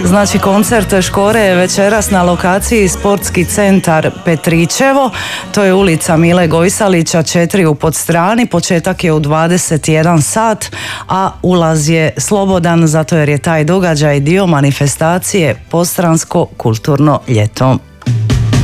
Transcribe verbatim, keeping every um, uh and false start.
Znači koncert Škore je večeras na lokaciji Sportski centar Petričevo, to je ulica Mile Gojsalića četiri u Podstrani, početak je u dvadeset jedan sat, a ulaz je slobodan zato jer je taj događaj dio manifestacije Podstransko kulturno ljeto.